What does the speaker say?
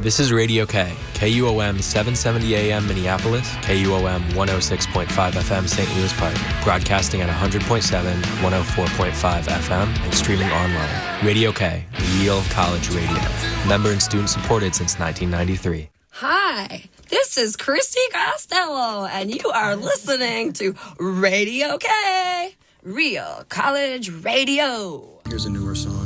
This is Radio K, KUOM 770 AM Minneapolis, KUOM 106.5 FM St. Louis Park, broadcasting at 100.7, 104.5 FM, and streaming online. Radio K, real college radio. Member and student supported since 1993. Hi, this is Christy Costello, and you are listening to Radio K, real college radio. Here's a newer song.